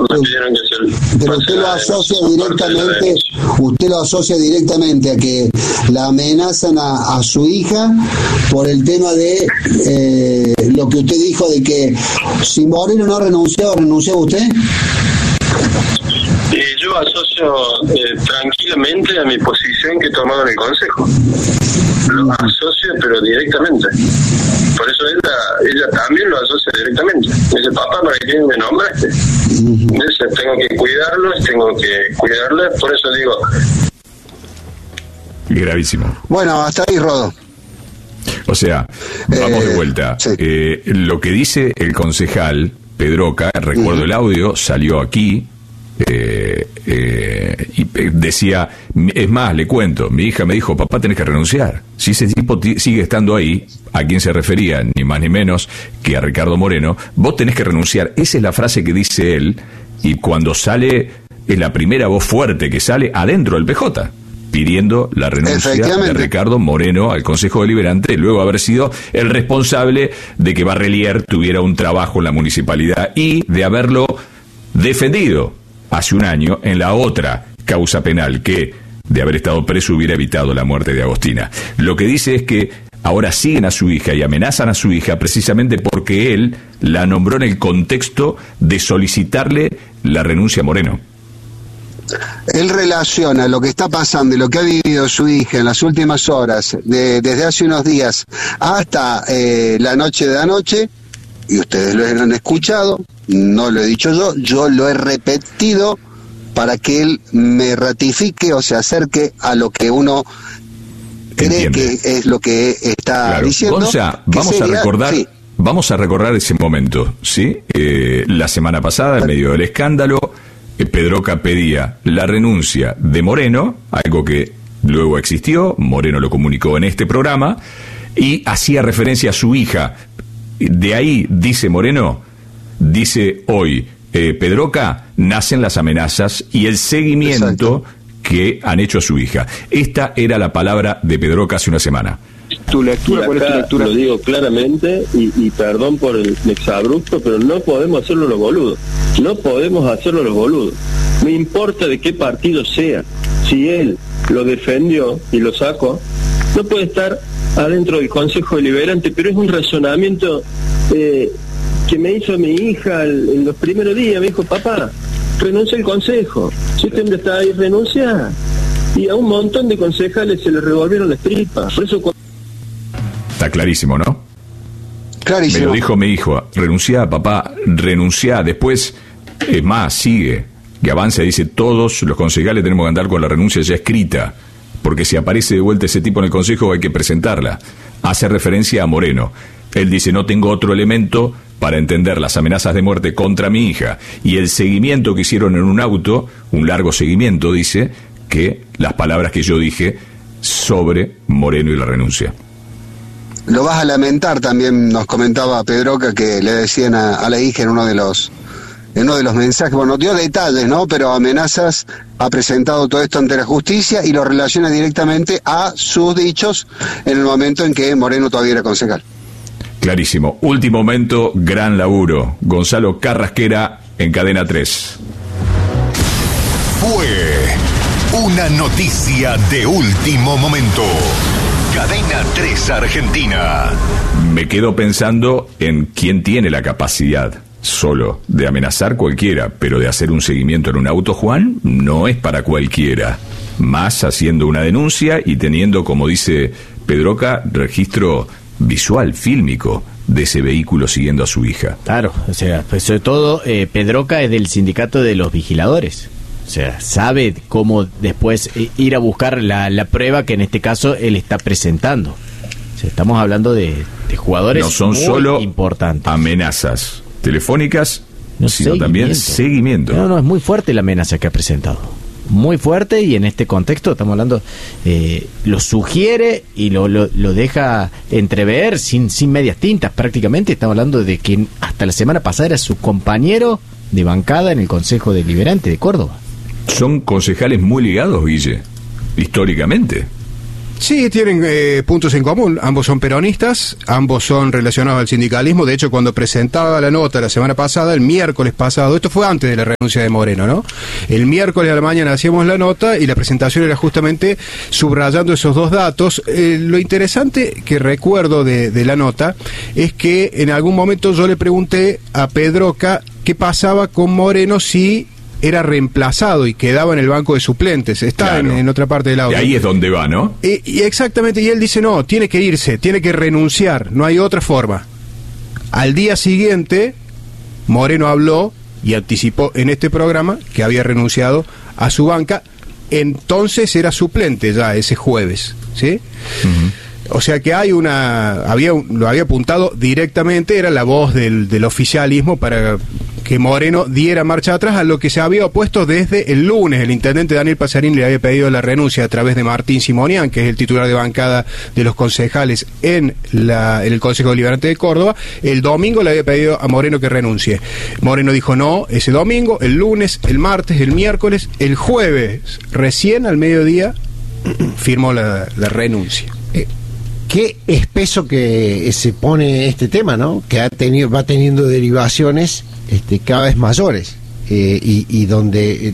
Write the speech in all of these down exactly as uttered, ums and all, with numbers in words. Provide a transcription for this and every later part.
me pidieron que se pero usted lo asocia directamente, usted lo asocia directamente a que la amenazan a, a su hija por el tema de eh, lo que usted dijo de que si Moreno no renunciaba, ¿renunciaba usted? Eh, yo asocio eh, tranquilamente a mi posición que he tomado en el Consejo. Lo asocio, pero directamente. Por eso ella, ella también lo asocia directamente. Dice, papá, ¿para qué me nombraste? Dice, tengo que cuidarlos, tengo que cuidarlas, por eso digo... Gravísimo. Bueno, hasta ahí, Rodo. O sea, vamos eh, de vuelta. Sí. Eh, lo que dice el concejal Pedroca, recuerdo uh-huh. el audio, salió aquí, eh, eh, y decía, es más, le cuento, mi hija me dijo, papá, tenés que renunciar. Si ese tipo t- sigue estando ahí, ¿a quién se refería? Ni más ni menos que a Ricardo Moreno. Vos tenés que renunciar. Esa es la frase que dice él, y cuando sale, es la primera voz fuerte que sale adentro del P J, pidiendo la renuncia de Ricardo Moreno al Consejo Deliberante, luego de haber sido el responsable de que Barrelier tuviera un trabajo en la municipalidad y de haberlo defendido hace un año en la otra causa penal, que de haber estado preso hubiera evitado la muerte de Agostina. Lo que dice es que ahora siguen a su hija y amenazan a su hija precisamente porque él la nombró en el contexto de solicitarle la renuncia a Moreno. Él relaciona lo que está pasando y lo que ha vivido su hija en las últimas horas, de, desde hace unos días hasta eh, la noche de anoche, y ustedes lo han escuchado, no lo he dicho yo, yo lo he repetido para que él me ratifique o se acerque a lo que uno cree Entiende. que es lo que está claro. diciendo. Gonza, vamos sería, a recordar... Sí. Vamos a recordar ese momento, ¿sí? Eh, la semana pasada, en medio del escándalo, eh, Pedroca pedía la renuncia de Moreno, algo que luego existió, Moreno lo comunicó en este programa, y hacía referencia a su hija. De ahí, dice Moreno, dice hoy, eh, Pedroca, nacen las amenazas y el seguimiento Exacto. que han hecho a su hija. Esta era la palabra de Pedroca hace una semana. ¿Tu lectura? ¿Cuál es tu lectura? Lo digo claramente, y, y perdón por el exabrupto, pero no podemos hacerlo los boludos. No podemos hacerlo los boludos. No importa de qué partido sea. Si él lo defendió y lo sacó, no puede estar adentro del Consejo Deliberante, pero es un razonamiento eh, que me hizo mi hija el, en los primeros días. Me dijo, papá, renuncia al Consejo. Si usted está ahí, renuncia. Y a un montón de concejales se les revolvieron las tripas. Por eso... Está clarísimo, ¿no? Clarísimo. Me lo dijo mi hijo, renunciá, papá, renunciá. Después, es más, sigue, que avanza, dice, todos los concejales tenemos que andar con la renuncia ya escrita, porque si aparece de vuelta ese tipo en el Consejo hay que presentarla. Hace referencia a Moreno. Él dice, no tengo otro elemento para entender las amenazas de muerte contra mi hija. Y el seguimiento que hicieron en un auto, un largo seguimiento, dice, que las palabras que yo dije sobre Moreno y la renuncia. Lo vas a lamentar, también nos comentaba Pedroca que le decían a, a la hija en uno de los en uno de los mensajes, bueno, dio detalles, ¿no? Pero amenazas, ha presentado todo esto ante la justicia y lo relaciona directamente a sus dichos en el momento en que Moreno todavía era concejal. Clarísimo. Último momento, gran laburo. Gonzalo Carrasquera en Cadena tres. Fue una noticia de último momento. Cadena tres Argentina. Me quedo pensando en quién tiene la capacidad solo de amenazar cualquiera, pero de hacer un seguimiento en un auto, Juan, no es para cualquiera. Más haciendo una denuncia y teniendo, como dice Pedroca, registro visual, fílmico, de ese vehículo siguiendo a su hija. Claro, o sea, pues sobre todo eh, Pedroca es del sindicato de los vigiladores. O sea, sabe cómo después ir a buscar la, la prueba que en este caso él está presentando. O sea, estamos hablando de, de jugadores no son muy solo importantes. Amenazas telefónicas, no, sino seguimiento. también seguimiento. No, no, es muy fuerte la amenaza que ha presentado. Muy fuerte, y en este contexto estamos hablando, eh, lo sugiere y lo, lo, lo deja entrever sin, sin medias tintas prácticamente. Estamos hablando de que hasta la semana pasada era su compañero de bancada en el Consejo Deliberante de Córdoba. Son concejales muy ligados, Guille, históricamente. Sí, tienen eh, puntos en común. Ambos son peronistas, ambos son relacionados al sindicalismo. De hecho, cuando presentaba la nota la semana pasada, el miércoles pasado, esto fue antes de la renuncia de Moreno, ¿no? El miércoles a la mañana hacíamos la nota y la presentación era justamente subrayando esos dos datos. Eh, lo interesante que recuerdo de, de la nota es que en algún momento yo le pregunté a Pedroca qué pasaba con Moreno si era reemplazado y quedaba en el banco de suplentes. Está claro. en, en otra parte del audio. Y ahí es donde va, ¿no? Y, y exactamente, y él dice, no, tiene que irse, tiene que renunciar, no hay otra forma. Al día siguiente, Moreno habló y anticipó en este programa que había renunciado a su banca. Entonces era suplente ya ese jueves, ¿sí? Uh-huh. O sea que hay una, había lo había apuntado directamente, era la voz del, del oficialismo para que Moreno diera marcha atrás a lo que se había opuesto desde el lunes. El intendente Daniel Pasarín le había pedido la renuncia a través de Martín Simonian, que es el titular de bancada de los concejales en, la, en el Consejo Deliberante de Córdoba. El domingo le había pedido a Moreno que renuncie. Moreno dijo no ese domingo, el lunes, el martes, el miércoles, el jueves, recién al mediodía, firmó la, la renuncia. Eh. Qué espeso que se pone este tema, ¿no? Que ha tenido, va teniendo derivaciones este, cada vez mayores eh, y, y donde eh,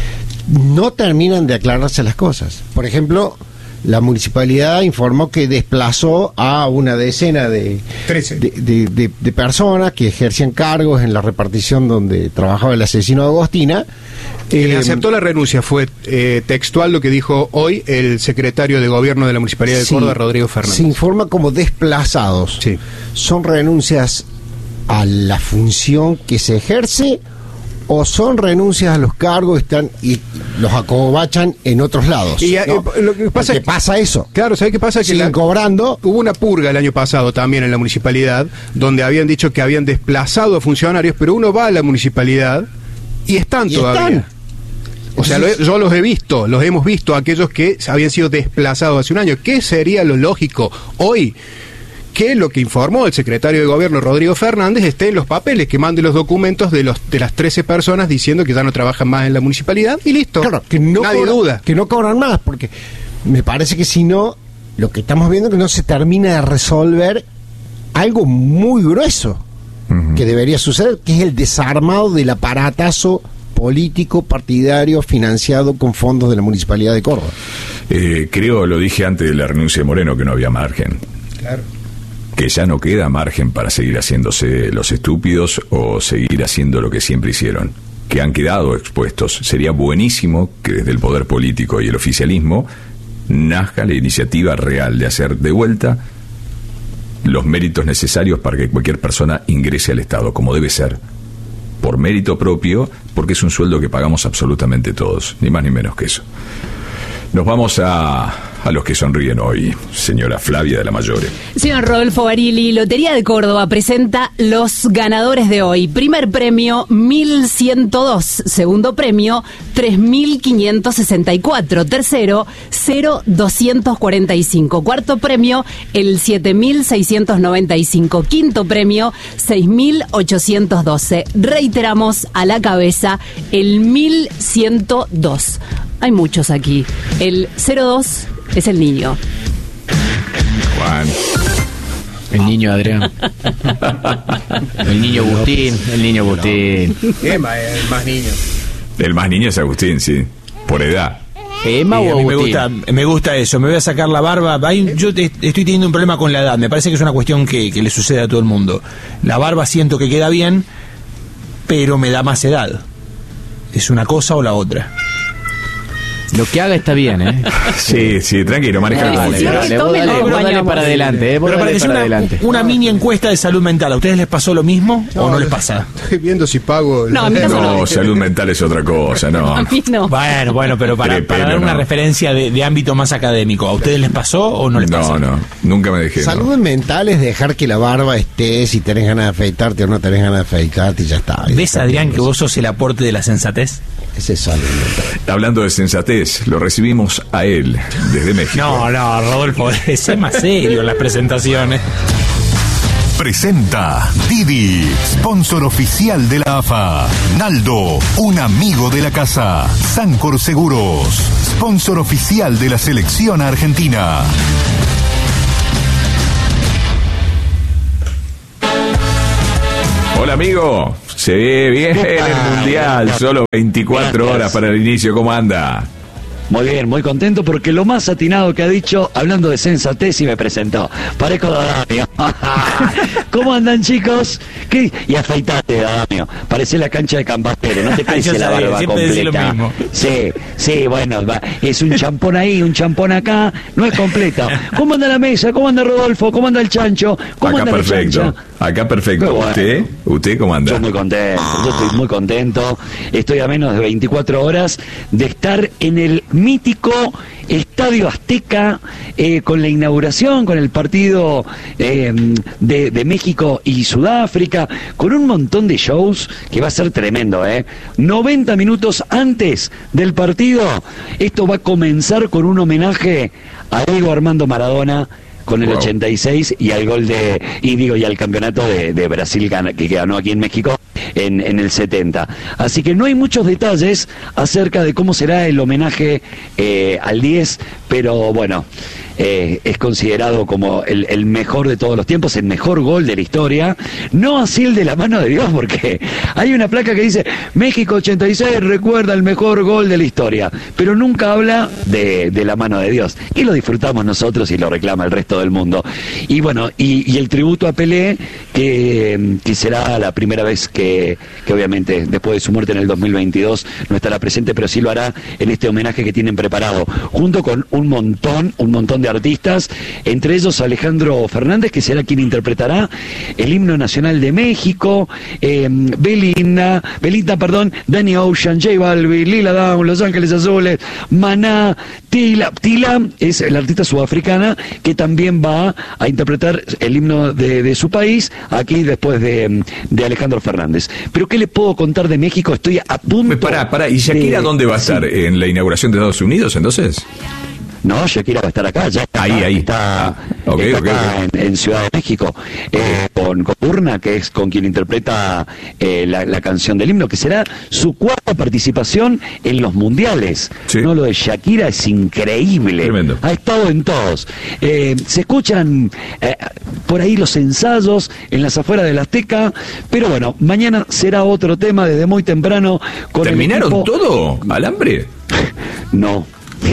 no terminan de aclararse las cosas. Por ejemplo, la municipalidad informó que desplazó a una decena de, de, de, de, de personas que ejercían cargos en la repartición donde trabajaba el asesino de Agostina. Eh, le aceptó la renuncia, fue eh, textual lo que dijo hoy el secretario de Gobierno de la Municipalidad de sí, Córdoba, Rodrigo Fernández. Se informa como desplazados. Sí. ¿Son renuncias a la función que se ejerce o son renuncias a los cargos están y los acobachan en otros lados? Y, ¿no? eh, lo que pasa Porque es que, pasa eso. Claro, ¿sabes qué pasa? Que siguen la, cobrando. Hubo una purga el año pasado también en la municipalidad, donde habían dicho que habían desplazado a funcionarios, pero uno va a la municipalidad y están ¿Y todavía. Están? O sea, lo, yo los he visto, los hemos visto, aquellos que habían sido desplazados hace un año. ¿Qué sería lo lógico hoy? Que lo que informó el secretario de Gobierno, Rodrigo Fernández, esté en los papeles, que mande los documentos de los de las trece personas diciendo que ya no trabajan más en la municipalidad y listo. Claro, que no nadie cobran, duda. Que no cobran más, porque me parece que si no, lo que estamos viendo es que no se termina de resolver algo muy grueso uh-huh. que debería suceder, que es el desarmado del aparatazo político, partidario, financiado con fondos de la Municipalidad de Córdoba. Eh, creo, lo dije antes de la renuncia de Moreno, que no había margen. Claro. Que ya no queda margen para seguir haciéndose los estúpidos o seguir haciendo lo que siempre hicieron. Que han quedado expuestos. Sería buenísimo que desde el poder político y el oficialismo nazca la iniciativa real de hacer de vuelta los méritos necesarios para que cualquier persona ingrese al Estado, como debe ser. Por mérito propio, porque es un sueldo que pagamos absolutamente todos, ni más ni menos que eso. Nos vamos a, a los que sonríen hoy, señora Flavia de la Mayore. Señor Rodolfo Barilli, Lotería de Córdoba presenta los ganadores de hoy. Primer premio, mil ciento dos. Segundo premio, tres mil quinientos sesenta y cuatro. Tercero, cero doscientos cuarenta y cinco. Cuarto premio, el siete mil seiscientos noventa y cinco. Quinto premio, seis mil ochocientos doce. Reiteramos, a la cabeza, el mil ciento dos. Hay muchos aquí. El cero dos es el niño. Juan. El niño Adrián. El niño Agustín. El niño Agustín. Emma es el más niño. El más niño es Agustín, sí. Por edad. Emma eh, o a mí me Agustín. gusta, me gusta eso. Me voy a sacar la barba. Hay, yo te, estoy teniendo un problema con la edad. Me parece que es una cuestión que, que le sucede a todo el mundo. La barba siento que queda bien, pero me da más edad. ¿Es una cosa o la otra? Lo que haga está bien, ¿eh? Sí, sí, tranquilo, maneja Dale, el dale, vos dale, vos dale para adelante, ¿eh? Vos Pero dale para que para una, adelante. una mini encuesta de salud mental, ¿a ustedes les pasó lo mismo o no les pasa? Estoy viendo si pago. No, a mí No, no, salud mental es otra cosa, no. A mí no. Bueno, bueno, pero para, Pero, para dar pero una no. referencia de, de ámbito más académico, ¿a ustedes les pasó o no les pasó? No, no, nunca me dejé. Salud no. mental es dejar que la barba esté, si tenés ganas de afeitarte o no tenés ganas de afeitarte y ya está. ¿Ves, Adrián, que vos sos el aporte de la sensatez? Ese es salud mental. Hablando de sensatez, lo recibimos a él, desde México. No, no, Rodolfo, sé más serio en las presentaciones. presenta Didi, sponsor oficial de la A F A. Naldo, un amigo de la casa. Sancor Seguros, sponsor oficial de la selección argentina. Hola amigo, se ve bien el Mundial, solo veinticuatro horas para el inicio, ¿cómo anda? Muy bien, muy contento porque lo más atinado que ha dicho, hablando de sensatez, y me presentó. Parezco Dadamio. ¿Cómo andan, chicos? ¿Qué? Y afeitate, Dadamio. Parece la cancha de Campastero, no te crece la barba completa. Sí, sí, bueno, va. Es un champón ahí, un champón acá, no es completo. ¿Cómo anda la mesa? ¿Cómo anda Rodolfo? ¿Cómo anda el chancho? ¿Cómo Acá anda perfecto. la chancha? Acá perfecto. Bueno. ¿Usted? ¿Usted cómo anda? Yo muy contento, yo estoy muy contento. Estoy a menos de veinticuatro horas de estar en el mítico Estadio Azteca, eh, con la inauguración, con el partido eh, de, de México y Sudáfrica, con un montón de shows que va a ser tremendo, ¿eh? noventa minutos antes del partido, esto va a comenzar con un homenaje a Diego Armando Maradona, con el wow. ochenta y seis y al gol de, y digo, y al campeonato de, de Brasil que ganó aquí en México en, en el setenta. Así que no hay muchos detalles acerca de cómo será el homenaje eh, al diez, pero bueno, eh, es considerado como el, el mejor de todos los tiempos, el mejor gol de la historia, no así el de la mano de Dios, porque hay una placa que dice México ochenta y seis recuerda el mejor gol de la historia, pero nunca habla de, de la mano de Dios, y lo disfrutamos nosotros y lo reclama el resto del mundo. Y bueno, y, y el tributo a Pelé, que, que será la primera vez que, que obviamente después de su muerte en el dos mil veintidós no estará presente, pero sí lo hará en este homenaje que tienen preparado, junto con un montón, un montón de artistas, entre ellos Alejandro Fernández, que será quien interpretará el himno nacional de México, eh, Belinda, Belinda, perdón, Danny Ocean, J Balvin, Lila Downs, Los Ángeles Azules, Maná, Tila, Tila es la artista sudafricana que también va a interpretar el himno de, de su país, aquí después de, de Alejandro Fernández. Pero ¿qué le puedo contar de México? Estoy a punto... Pará, pará, ¿y Shakira de... dónde va a estar? Sí. ¿En la inauguración de Estados Unidos, entonces? No, Shakira va a estar acá, ya está ahí, acá, ahí. está, Ah, okay, está okay, acá okay. En, en Ciudad de México, eh, con, con Urna, que es con quien interpreta eh, la, la canción del himno, que será su cuarta participación en los mundiales. Sí. No, lo de Shakira es increíble. Tremendo. Ha estado en todos. Eh, se escuchan eh, por ahí los ensayos en las afueras del Azteca, pero bueno, mañana será otro tema desde muy temprano. Con ¿Terminaron el equipo... todo? ¿Alambre? No.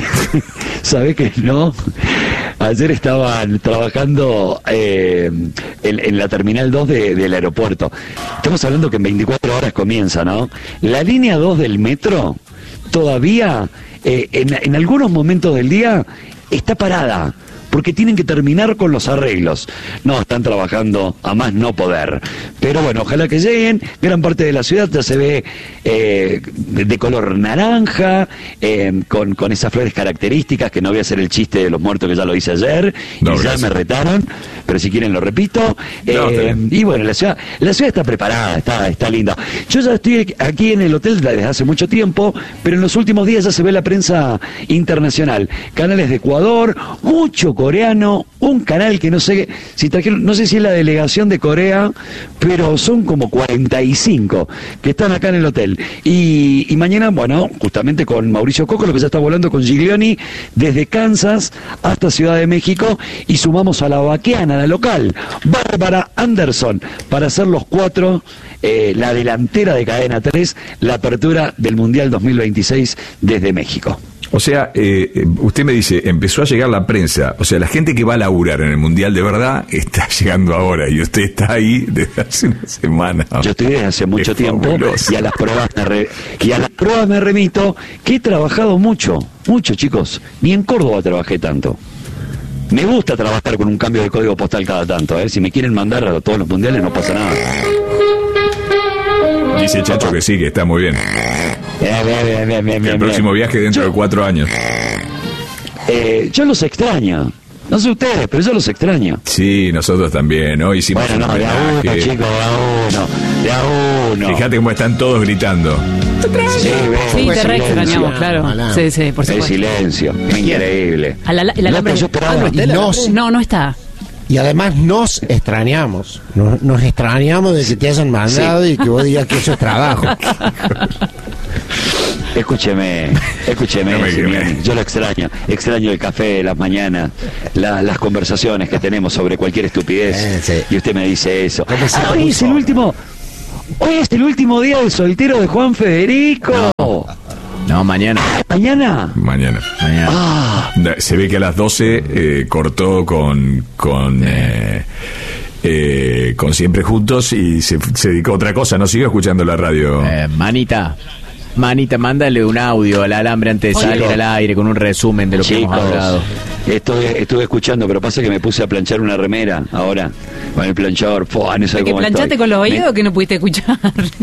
¿Sabe que no? Ayer estaban trabajando eh, en, en la terminal dos de, del aeropuerto. Estamos hablando que en veinticuatro horas comienza, ¿no? La línea dos del metro todavía eh, en, en algunos momentos del día está parada, porque tienen que terminar con los arreglos. No, están trabajando a más no poder. Pero bueno, ojalá que lleguen. Gran parte de la ciudad ya se ve eh, de, de color naranja, eh, con, con esas flores características, que no voy a hacer el chiste de los muertos que ya lo hice ayer, no, y gracias. Ya me retaron, pero si quieren lo repito. No, eh, y bueno, la ciudad, la ciudad está preparada, está, está linda. Yo ya estoy aquí en el hotel desde hace mucho tiempo, pero en los últimos días ya se ve la prensa internacional. Canales de Ecuador, mucho coreano, un canal que no sé si trajeron, no sé si es la delegación de Corea, pero son como cuarenta y cinco que están acá en el hotel. Y, y mañana, bueno, justamente con Mauricio Coco, lo que ya está volando con Giglioni, desde Kansas hasta Ciudad de México, y sumamos a la vaqueana, la local, Bárbara Anderson, para hacer los cuatro, eh, la delantera de Cadena tres, la apertura del Mundial dos mil veintiséis desde México. O sea, eh, usted me dice, empezó a llegar la prensa, o sea, la gente que va a laburar en el Mundial de verdad está llegando ahora, y usted está ahí desde hace una semana. Yo estoy desde hace mucho es tiempo fabuloso. y a las pruebas me re, y a las pruebas me remito, que he trabajado mucho, mucho, chicos. Ni en Córdoba trabajé tanto. Me gusta trabajar con un cambio de código postal cada tanto, ¿eh? Si me quieren mandar a todos los mundiales no pasa nada. Dice Chacho que sí, que está muy bien. Bien, bien, bien, bien, bien, el próximo bien. viaje dentro yo, de cuatro años. Eh, yo los extraño. No sé ustedes, pero yo los extraño. Sí, nosotros también, ¿no? Hicimos bueno, no, de a uno, chicos, de a uno, de a uno. Fíjate cómo están todos gritando. Sí, sí, te re extrañamos, claro. Sí, sí, por supuesto. El silencio, increíble. El alambre no, no, no está. Y además nos extrañamos, nos, nos extrañamos de que te hayan mandado, sí, y que vos digas que eso es trabajo. Escúcheme, escúcheme, no Simeoni, yo lo extraño, extraño el café de las mañanas, la, las conversaciones que tenemos sobre cualquier estupidez, eh, sí, y usted me dice eso. Ah, hoy es el último, hoy es el último día del soltero de Juan Federico. No, no mañana. ¿Mañana? Mañana. Mañana. Ah. Se ve que a las doce eh, cortó con... con eh, eh, con Siempre Juntos y se, se dedicó a otra cosa, no siguió escuchando la radio. Eh, manita. Manita, mándale un audio al alambre antes de Oye, salir al aire con un resumen de lo chicos, que hemos hablado. Estuve, estuve escuchando, pero pasa que me puse a planchar una remera ahora con el planchador. Fua, no sé ¿Que cómo planchaste estoy. con los oídos me... o que no pudiste escuchar?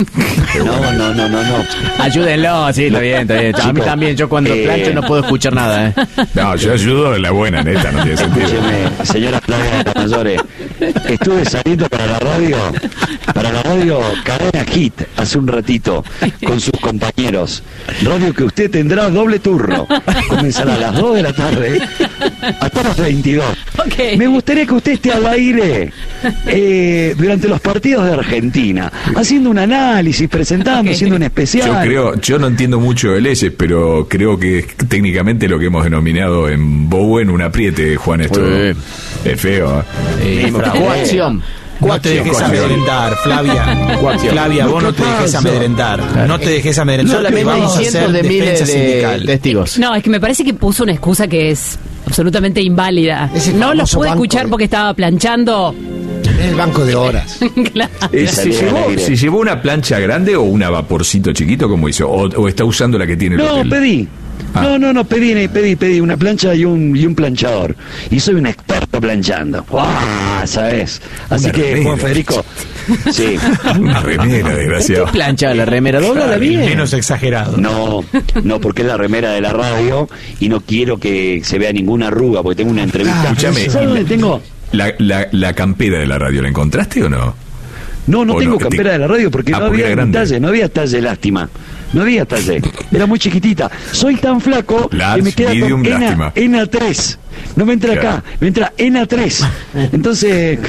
No, no, no, no, no. Ayúdenlo, sí, está bien, está bien. A mí también, yo cuando eh... plancho no puedo escuchar nada, ¿eh? No, yo ayudo de la buena, neta, no tiene sentido. Escúcheme, señora Flavia de Mayores, estuve saliendo para la radio, para la radio Cadena Hit hace un ratito con sus compañeros. Radio que usted tendrá doble turno. Comenzará a las dos de la tarde hasta las veintidós. Okay. Me gustaría que usted esté al aire eh, durante los partidos de Argentina, haciendo un análisis, presentando, okay, haciendo un especial. Yo creo, yo no entiendo mucho de leyes, pero creo que es técnicamente lo que hemos denominado en Bowen un apriete, Juan, esto Uy. es feo. ¿eh? Eh, coacción. No te dejes amedrentar, Flavia. Flavia, vos no te dejes amedrentar. No te dejes amedrentar. Solamente hay cientos de miles de testigos. No, es que me parece que puso una excusa que es absolutamente inválida. No los pude escuchar porque estaba planchando. El banco de horas. Claro. Eh, ¿se, llevó, ¿Se llevó una plancha grande o un vaporcito chiquito, como hizo? ¿O, o está usando la que tiene el No, hotel? pedí. Ah. No, no, no, pedí, pedí, pedí una plancha y un y un planchador. Y soy un experto planchando. ¡Wow! ¿Sabes? Así Una que, remera. Juan Federico, sí. Una remera, desgraciado. ¿Qué plancha la remera? Dóblala bien. Menos exagerado. No, no, porque es la remera de la radio y no quiero que se vea ninguna arruga porque tengo una entrevista. Ah, escúchame. ¿Sabes dónde tengo? La, la, la campera de la radio, ¿la encontraste o no? No, no ¿O tengo no? campera Te- de la radio porque Ah, no porque había era grande. talle, no había talle, lástima. No había talle, era muy chiquitita. Soy tan flaco Large, que me queda medium, con lástima. N A tres. No me entra Claro. acá, me entra N A tres. Entonces,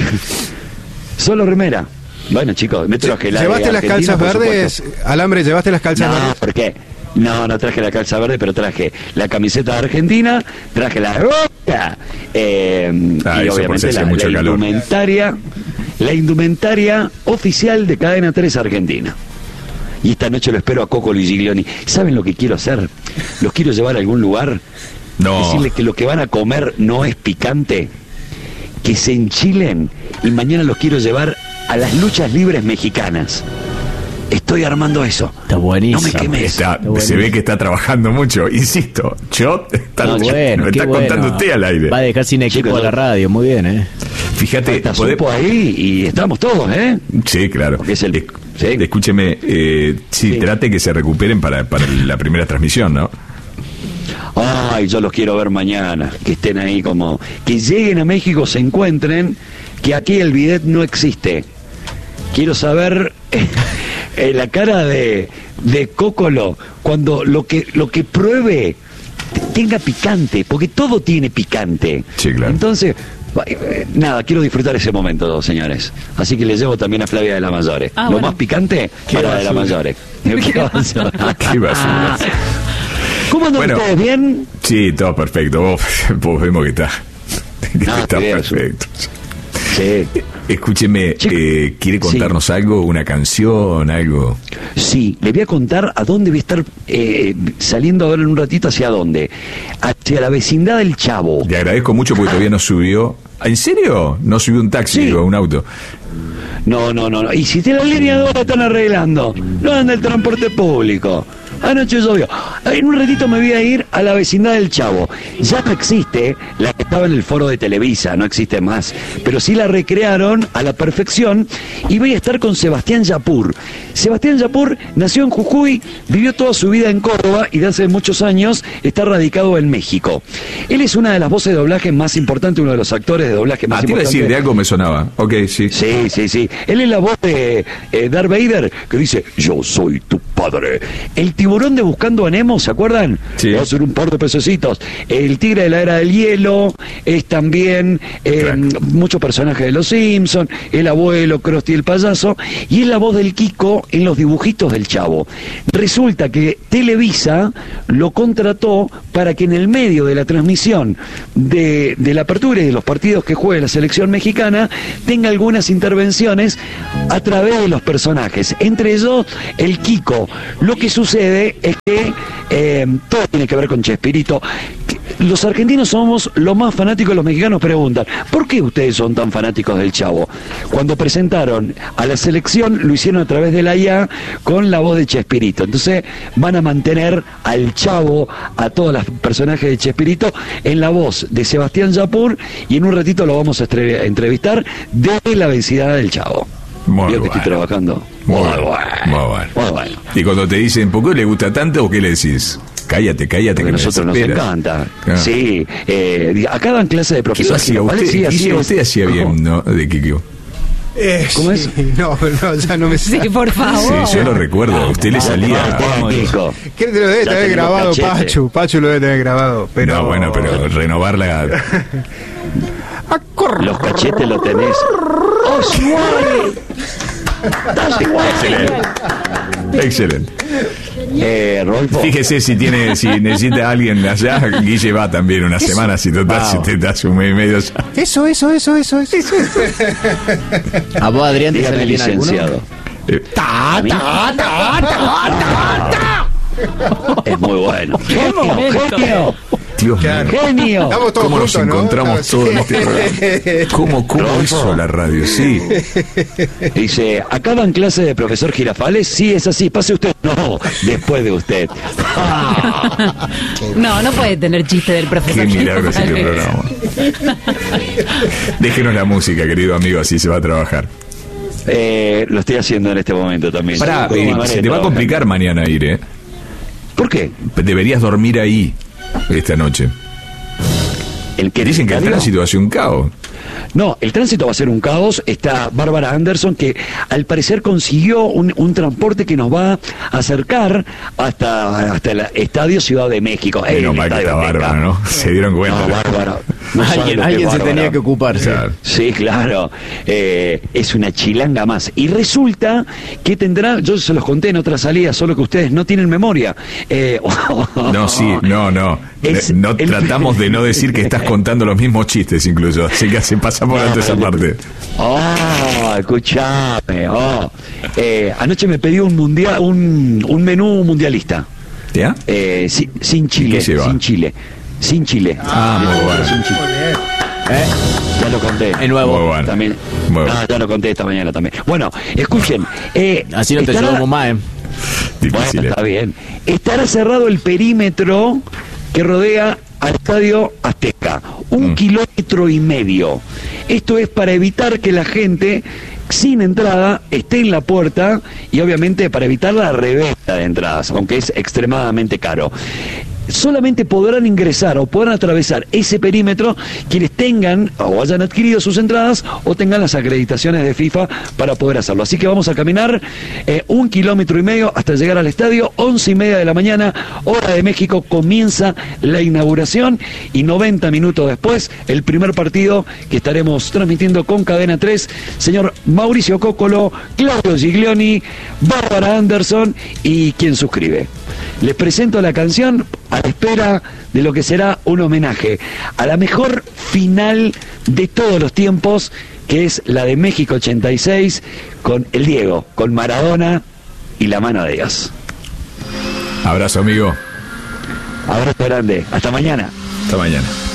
solo remera. Bueno, chicos, me traje la de ¿Llevaste las Argentina, calzas por verdes? supuesto. Alambre, ¿llevaste las calzas No, verdes? ¿por qué? No, no traje la calza verde, pero traje la camiseta de Argentina, traje la roca, eh, Ah, y eso por si obviamente hacía la, mucho la calor. indumentaria, la indumentaria oficial de Cadena tres Argentina. Y esta noche lo espero a Coco Giglioni. ¿Saben lo que quiero hacer? Los quiero llevar a algún lugar, No. decirles que lo que van a comer no es picante, que se enchilen, y mañana los quiero llevar a las luchas libres mexicanas. Estoy armando eso. Está buenísimo. No me quemes. Está, Está se ve que está trabajando mucho, insisto. Yo, está, No, Bueno, me qué está bueno. contando usted al aire. Va a dejar sin equipo Chicos, a la radio, muy bien, ¿eh? Fíjate, Falta podé- supo ahí y estamos todos, ¿eh? Sí, claro. Porque es el- Esc- sí. Escúcheme, eh, sí, Sí. trate que se recuperen para, para la primera transmisión, ¿no? Ay, yo los quiero ver mañana, que estén ahí como... Que lleguen a México, se encuentren, que aquí el bidet no existe. Quiero saber eh, la cara de, de Cócolo cuando lo que, lo que pruebe t- tenga picante, porque todo tiene picante. Sí, claro. Entonces, eh, nada, quiero disfrutar ese momento, señores. Así que le llevo también a Flavia de la Mayores. Ah, lo bueno. más picante Qué para de la basura. Mayores. ¿Qué basura? Qué basura. ¿Cómo andan Bueno. ustedes? ¿Bien? Sí, todo perfecto. Vos, vos vemos que está, que No, está bien, perfecto. Sí. Escúcheme, Chico, eh, ¿quiere contarnos algo? ¿Una canción? ¿Algo? Sí, le voy a contar a dónde voy a estar eh, saliendo ahora en un ratito. ¿Hacia dónde? Hacia la vecindad del Chavo. Le agradezco mucho porque todavía no subió. ¿En serio? No subió un taxi Sí. o un auto. No, no, no, no. Y si te la línea dos la están arreglando, no anda el transporte público. Anoche llovió. En un ratito me voy a ir a la vecindad del Chavo. Ya no existe la que estaba en el foro de Televisa, no existe más. Pero sí la recrearon a la perfección y voy a estar con Sebastián Yapur. Sebastián Yapur nació en Jujuy, vivió toda su vida en Córdoba y de hace muchos años está radicado en México. Él es una de las voces de doblaje más importantes, uno de los actores de doblaje más Ah, te iba a importantes. decir, de algo me sonaba. Ok, sí. Sí, sí, sí. Él es la voz de eh, Darth Vader que dice, yo soy tu padre. El tipo tiburón de Buscando a Nemo, ¿se acuerdan? Sí. Va a ser un par de pececitos. El tigre de la era del hielo, es también eh, muchos personajes de Los Simpsons, el abuelo, Krusty el payaso, y es la voz del Kiko en los dibujitos del Chavo. Resulta que Televisa lo contrató para que en el medio de la transmisión de, de la apertura y de los partidos que juegue la selección mexicana tenga algunas intervenciones a través de los personajes, entre ellos el Kiko. Lo que sucede es que eh, todo tiene que ver con Chespirito. Los argentinos somos los más fanáticos, los mexicanos preguntan, ¿por qué ustedes son tan fanáticos del Chavo? Cuando presentaron a la selección lo hicieron a través de la I A con la voz de Chespirito. Entonces van a mantener al Chavo, a todos los personajes de Chespirito, en la voz de Sebastián Yapur, y en un ratito lo vamos a entrevistar de la vecindad del Chavo. Muy Yo bueno. que estoy trabajando. Muy, Muy bueno. bueno. Muy bueno. Muy bueno. Y cuando te dicen, ¿por qué le gusta tanto o qué le decís? Cállate, cállate. Porque Que a nosotros nos desesperas. encanta. Ah. Sí, eh, acá dan clase de ¿Qué lo profesores. hacía usted? Sí, así Guille, es. usted hacía bien, ¿no? De Kikio. Eh, ¿Cómo sí, no, no, ya no me Sí, por favor. Sí, yo lo recuerdo. Usted le salía. Kiko. ¿Qué te lo debe Ya tener tenemos grabado, cachete. Pachu? Pachu lo debe tener grabado. Pero... No, bueno, pero renovar la. Los cachetes lo tenés. ¡Oh, es igual! ¡Estás igual! Excelente. Excelente. Eh, Rodolfo. Fíjese si tiene, si necesita a alguien allá, Guille va también una semana, si total, Wow. si te das un mes y medio ya. Eso, eso, eso, eso, eso. ¿A vos, Adrián, te Dígame, sale bien alguno? licenciado. Eh, Ta, ta, ta, ta, ta. Es muy bueno. Genio, genio, Dios mío. genio. Estamos todos ¿Cómo nos juntos, ¿no? encontramos Estamos- todos en este programa? ¿Cómo, cómo Rodolfo. hizo la radio? Sí. Dice, ¿acá dan clase de profesor Girafales? Sí, es así, pase usted. No, después de usted. No, no puede tener chiste del profesor. Qué milagro es este Girafales. programa. Déjenos la música, querido amigo, así se va a trabajar. Eh, lo estoy haciendo en este momento también. Pará, Sí, eh, María, se te va a trabajando. complicar mañana ir, ¿eh? ¿Por qué? Deberías dormir ahí esta noche. ¿El que Dicen que el tránsito hace un caos. No, el tránsito va a ser un caos. Está Bárbara Anderson, que al parecer consiguió un, un transporte que nos va a acercar hasta, hasta el Estadio Ciudad de México. Eh, Menos el mal que Estadio está Azteca. Bárbara, ¿no? Se dieron cuenta. No, Bárbara. No sabe Alguien, lo que alguien es se Bárbara. tenía que ocuparse. Claro. Sí, claro. Eh, es una chilanga más. Y resulta que tendrá, yo se los conté en otra salida, solo que ustedes no tienen memoria. Eh, No, sí, no, no. Es no el- tratamos de no decir que estás contando los mismos chistes incluso. Así que se pasa por alto esa parte. Oh, escuchame. Oh. Eh, anoche me pedí un mundial, un, un menú mundialista. ¿Ya? Eh, sin, sin Chile, ¿Qué lleva? sin Chile, sin Chile. Ah, muy bueno. Sin Chile. ¿Eh? Ya lo conté. Es nuevo. Muy bueno. También. Muy bueno. Ah, ya lo conté esta mañana también. Bueno, escuchen. Eh, Así no te estará- ayudamos más, ¿eh? Difícil, Bueno, ¿eh? está bien. Estará cerrado el perímetro que rodea al Estadio Azteca. Un Mm. kilómetro y medio. Esto es para evitar que la gente sin entrada esté en la puerta y obviamente para evitar la reventa de entradas, aunque es extremadamente caro. Solamente podrán ingresar o podrán atravesar ese perímetro quienes tengan o hayan adquirido sus entradas o tengan las acreditaciones de FIFA para poder hacerlo. Así que vamos a caminar eh, un kilómetro y medio hasta llegar al estadio. Once y media de la mañana, hora de México, comienza la inauguración y noventa minutos después el primer partido que estaremos transmitiendo con Cadena tres. Señor Mauricio Cóccolo, Claudio Giglioni, Bárbara Anderson y quien suscribe. Les presento la canción a la espera de lo que será un homenaje a la mejor final de todos los tiempos, que es la de México ochenta y seis, con el Diego, con Maradona y la mano de Dios. Abrazo, amigo. Abrazo grande. Hasta mañana. Hasta mañana.